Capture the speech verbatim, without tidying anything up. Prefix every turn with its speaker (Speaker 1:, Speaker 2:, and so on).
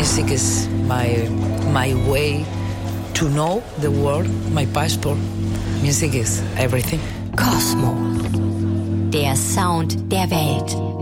Speaker 1: music is my my way to know the world, my passport. Music is everything.
Speaker 2: Kosmo. Der Sound der Welt.